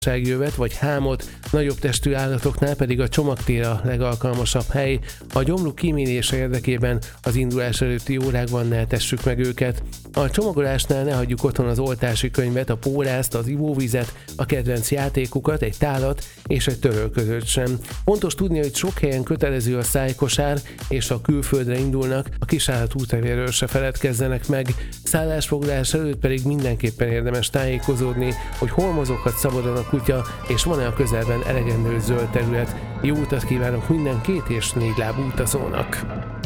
jövet vagy hámot, nagyobb testű állatoknál pedig a csomagtér a legalkalmasabb hely. A gyomruk kímélése érdekében az indulás előtti órákban ne tessük meg őket. A csomagolásnál ne hagyjuk otthon az oltási könyvet, a pórászt, az ivóvizet, a kedvenc játékukat, egy tálat és egy törölközőt sem. Fontos tudni, hogy sok helyen kötelező a szájkosár, és ha külföldre indulnak, a kisállat útlevéről se feledkezzenek meg. Szállásfoglalás előtt pedig mindenképpen érdemes tájékozódni, hogy hol mozoghat szabadon a kutya, és van-e a közelben elegendő zöld terület. Jó utat kívánok minden 2 és 4 lábú utazónak!